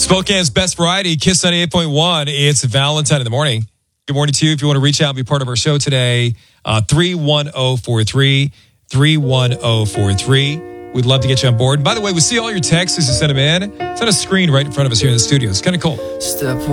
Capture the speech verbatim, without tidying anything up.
Spokane's best variety, Kiss ninety-eight point one. It's Valentine in the morning. Good morning to you. If you want to reach out and be part of our show today, uh, three one zero four three, three one zero four three. We'd love to get you on board. And by the way, we see all your texts as you send them in. It's on a screen right in front of us here in the studio. It's kind of cool. Step